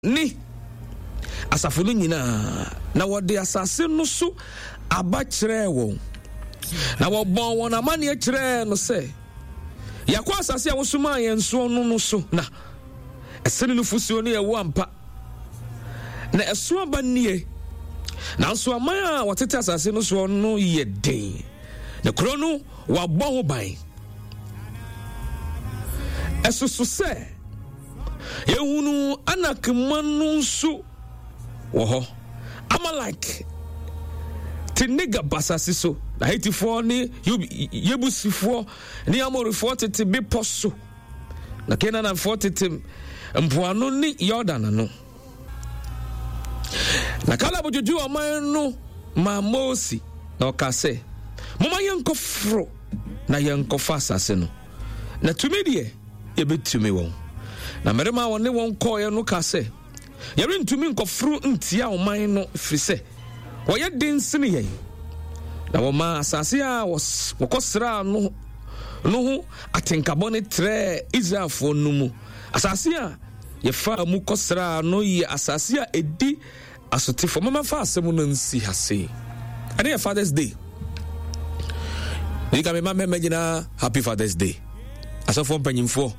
ni asafo no nyina na wode asase no so aba kyerɛ won na wɔbɔn wɔn amane kyerɛ no sɛ yakɔ asase a wosoma yɛn so no so na ɛsene no fusuo no yɛwo ampa na ɛso aba nie na nso aman a wɔtete asase no so no yɛ den na kuro no wabɔ ho ban ɛsoso sɛ yɛhunu anakma no nso wɔ hɔ Amalek tiniga basasi so na Hetifoɔ ne Yebusifoɔ ne Amorifoɔ tete bepɔ so na Kanaanfoɔ tete mpoano ne Yordan no na Kaleb dwodwo ɔman no ma Mose na ɔka sɛ moma yɛnkɔforo na yɛnkɔfa asase no na tumi deɛ yɛbɛtumi wɔn na mmarima wɔne wɔn kɔɔeɛ no ka sɛ yɛrentumi nkɔforo ntia ɔman no firi sɛ wɔyɛ den sene yɛn na wɔma asase a wɔkɔsraa no ho atenkabɔ ne trɛ Israelfoɔ no mu asase a yɛfa mu kɔsraa no yɛ asase a ɛdi asotefo mamafa asɛm no nsi hase ɛne yɛ Father's Day ni ka me mama nyina happy Father's Day asɔfoɔ mpanyimfoɔ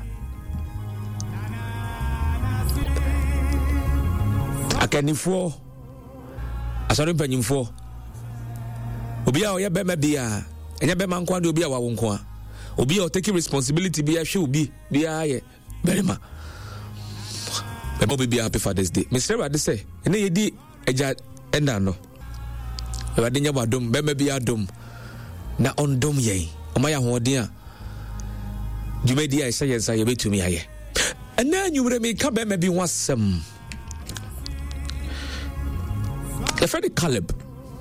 akanifoɔ asɔre mpanyimfoɔ obi a ɔyɛ bɛma bia ɛnyɛ bɛma nko ade obi a wawo nko a obi a ɔtake responsibility bia hwɛ obi bia yɛ bɛrima bɛbɔ bibia happy Father's Day Mr. Rade sɛ ɛne yɛdi agya ɛnda no Rade nyɛ wadom bɛma bia dom na ɔndom yɛn ɔma yɛ ahoɔden a dwumadi a ɛhyɛ yɛn nsa yɛbɛtumi ayɛ ɛna anwummerɛ meka bɛma bi ho asɛm Freddy Caleb.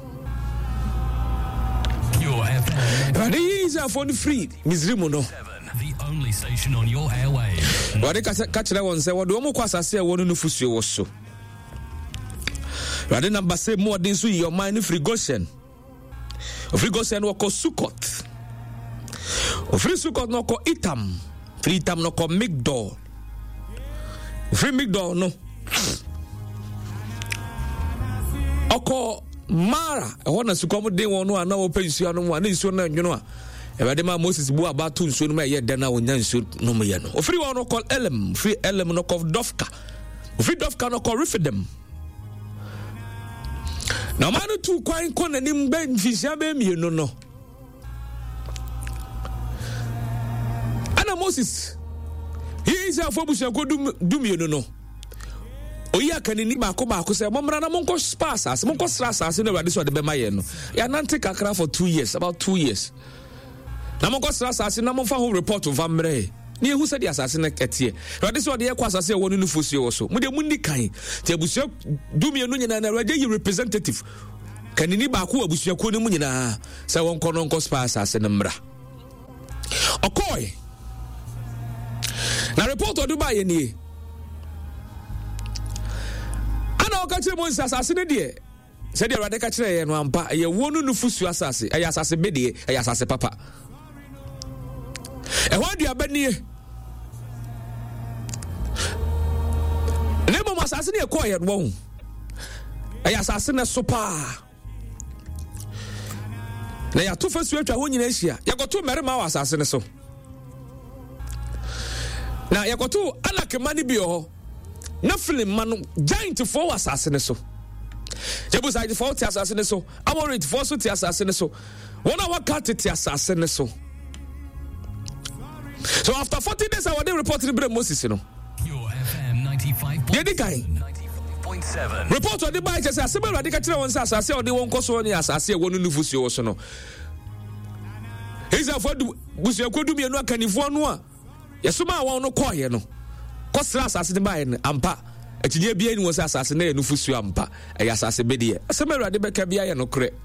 Your FM. Is a phone free. Mizrimuno. The only station on your airwaves. What they catch that one say, what do you want to say? What do you fusio was so? Rather than say more than so your mind free Goshen. Free Goshen no call Sukot. Free Sukot no call Itam. Free Itam no call Migdol. Free Migdol no. Oko Mara, I want to come day one no na open nsuo no one nsuo na nwono a Ewade ma Moses bu abatu nsuo no ma ye den na wonya nsuo no mo ye no ofiri one no call Elim free Elim no call Dofka ofiri Dofka no call Refidem na ma no tu kwan kon anim ba mfisia ba mienu no ana Moses he is a fobusia ko dum mienu no oya kanini baako say momra na monko spas as monko stras as no Ewade so de be maye no ya nante kakra for 2 years about 2 years na monko stras as na monfa ho report of amre ni ehu se de asase na ketie Ewade so de ye kwa asase wonu no fosuo wo so mo de munni kan te abusua dumie no nyina na Ewade yi representative kanini baako abusua ko no mu nyina se wonko no nko spas as na mra okoi na report odu ba ye ni Kache Moses asase ne de se de Ewade ka kire ye no ampa ye wonu no fusu asase aya asase be de aya asase papa e ho aduaba nie ne mo asase ne ko ye no aya asase ne so pa na ya to fasu atwa ho nyina hia ya goto merima wa asase ne so na ya goto anakema ne bi ho na film manu giant for assassin so Jebusite for assassin so Amorite for so assassin so one hour cut it assassin so after 40 days I was reporting to Moses no Your FM 95.7 report on the bike say asebe Ewade ka kire won say asase o de won koso ni asase e wonu nufusu wo so no Heza for busu akodu mienu akanifo no a yesoma won no koye no kosra asase de bae ampa etinye bia ni wose asase na enu fusu ampa eya asase bedie asema Ewade beka bia ye no kre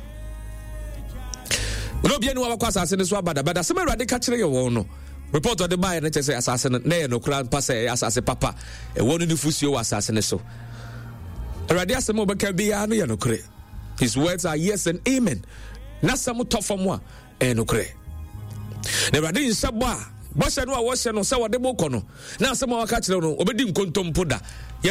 no bia ni wa kwa asase ne so abada asema Ewade ka kire ye won no report of the bae na chese asase na ye no kra pa se asase papa e wonu ni fusu wa asase ne so Ewade asema beka bia no ye no kre his words are yes and amen na samu tofo mo e no kre na Ewade nsabo a bɔhyɛ no a wɔhyɛ no sɛ wɔde mo kɔ no na asɛm a waka kyerɛ no obɛdi nkontompo da